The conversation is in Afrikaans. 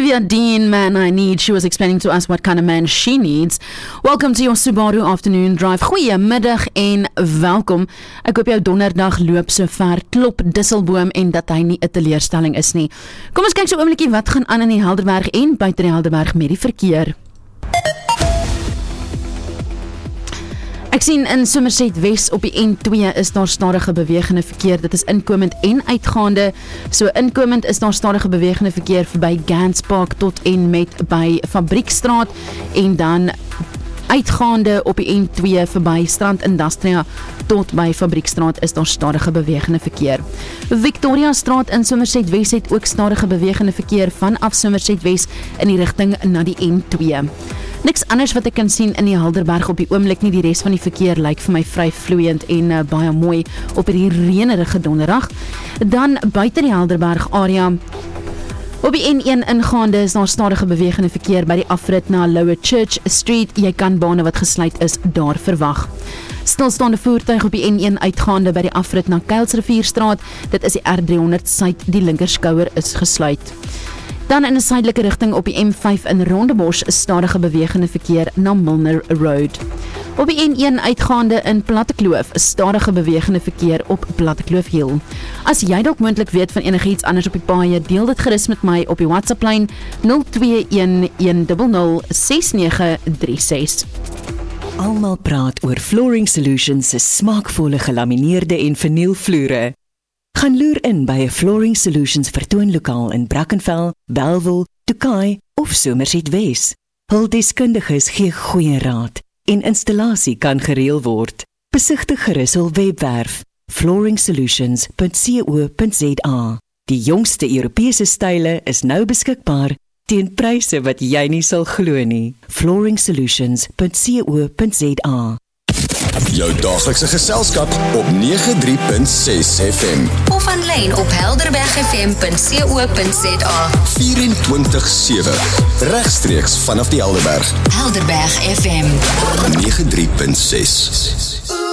Olivia Dean, Man I Need. She was explaining to us what kind of man she needs. Welcome to your Subaru Afternoon Drive. Goeiemiddag en welkom. Ek hoop jou donderdag loop so ver klop Disselboom en dat hy nie 'n teleurstelling is nie. Kom ons kyk so 'n oombliekie wat gaan aan in die Helderberg en buite die Helderberg met die verkeer. Ek sien in Somerset Wes op die N2 is daar stadige bewegende verkeer. Dit is inkomend en uitgaande. So inkomend is daar stadige bewegende verkeer verby Gants Park tot en met by Fabriekstraat en dan uitgaande op die N2 verby Strand Industria tot by Fabriekstraat is daar stadige bewegende verkeer. Victoria Straat in Somerset Wes het ook stadige bewegende verkeer vanaf Somerset Wes in die rigting na die N2. Niks anders wat ek kan sien in die Helderberg op die oomblik nie. Die res van die verkeer lyk vir my vry vloeiend en baie mooi op hierdie reënerige donderdag. Dan buite die Helderberg area op die N1 ingaande is daar stadige bewegende verkeer by die afrit na Lower Church Street. Jy kan bane wat gesluit is daar verwag. Stilstaande voertuig op die N1 uitgaande by die afrit na Kuilsrivierstraat. Dit is die R300 suid, die linkerskouer is gesluit. Dan in 'n suidelike rigting op die M5 in Rondebosch is stadige bewegende verkeer na Milner Road. Op die N1 uitgaande in Plattekloof is stadige bewegende verkeer op Plattekloof Hill. As jy dalk moontlik weet van enigiets anders op die paaie, deel dit gerus met my op die WhatsApp-lyn 0211006936. Almal praat oor Flooring Solutions se smaakvolle gelamineerde en vernielvloere. Gaan loer in by 'n Flooring Solutions vertoonlokaal in Brackenfell, Bellville, Tokai of Somerset Wes. Hul deskundiges gee goeie raad en installasie kan gereël word. Besigtig gerus hul webwerf flooringsolutions.co.za. Die jongste Europese style is nou beskikbaar teen pryse wat jy nie sal glo nie. flooringsolutions.co.za. Jou daaglikse geselskap op 93.6 FM. Of aanlyn op helderbergfm.co.za. 24/7. Regstreeks vanaf die Helderberg. Helderberg FM 93.6.